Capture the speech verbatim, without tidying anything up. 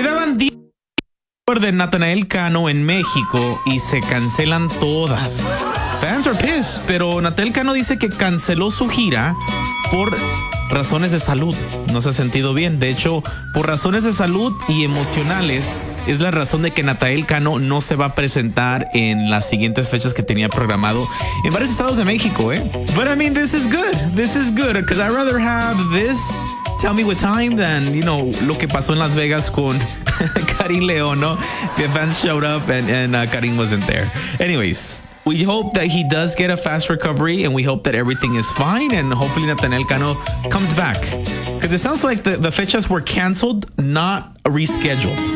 Quedaban diez de Natanael Cano en México y se cancelan todas. Fans are pissed, pero Natanael Cano dice que canceló su gira por razones de salud. No se ha sentido bien. De hecho, por razones de salud y emocionales es la razón de que Natanael Cano no se va a presentar en las siguientes fechas que tenía programado en varios estados de México, ¿eh? But I mean, this is good. This is good because I'd rather have this Tell Me With Time than, you know, lo que pasó en Las Vegas con Karim León, ¿no? The fans showed up and, and uh, Karim wasn't there. Anyways, we hope that he does get a fast recovery and we hope that everything is fine and hopefully Natanael Cano comes back. Because it sounds like the, the fechas were canceled, not rescheduled.